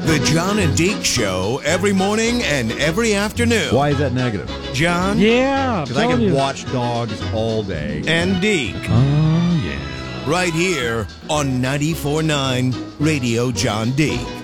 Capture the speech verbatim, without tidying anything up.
The John and Deke Show every morning and every afternoon. Why is that negative? John Yeah, Because I can watch dogs all day. and Deke. Oh, yeah. Right here on ninety-four point nine Radio John Deke.